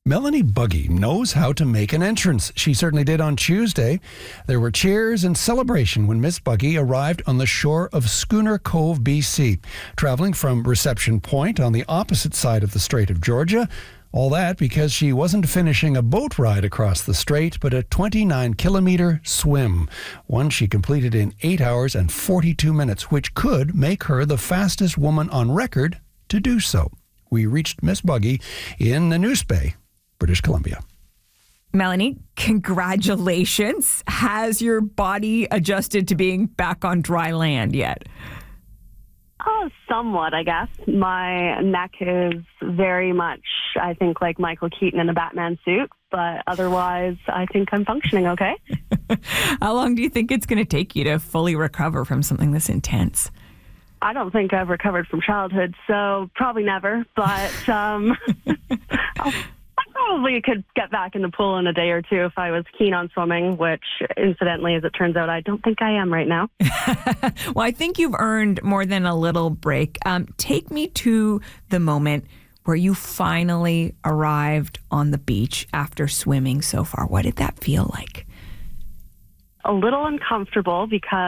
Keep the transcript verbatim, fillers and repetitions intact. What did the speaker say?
Melanie Buggy knows how to make an entrance. She certainly did on Tuesday. There were cheers and celebration when Miss Buggy arrived on the shore of Schooner Cove, B C, traveling from Reception Point on the opposite side of the Strait of Georgia. All that because she wasn't finishing a boat ride across the strait, but a twenty-nine kilometer swim, one she completed in eight hours and forty-two minutes, which could make her the fastest woman on record to do so. We reached Miss Buggy in the News Bay, British Columbia. Melanie, congratulations. Has your body adjusted to being back on dry land yet? Oh, somewhat, I guess. My neck is very much, I think, like Michael Keaton in a Batman suit, but otherwise, I think I'm functioning okay. How long do you think it's going to take you to fully recover from something this intense? I don't think I've recovered from childhood, so probably never, but um, I'll, I probably could get back in the pool in a day or two if I was keen on swimming, which, incidentally, as it turns out, I don't think I am right now. Well, I think you've earned more than a little break. Um, take me to the moment where you finally arrived on the beach after swimming so far. What did that feel like? A little uncomfortable because